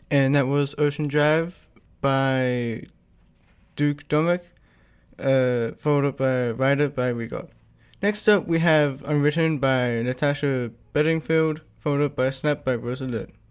And that was Ocean Drive by Duke Domick, followed by Ride It by Regot. Next up, we have Unwritten by Natasha Bedingfield, followed by Snap by Rosa Litt.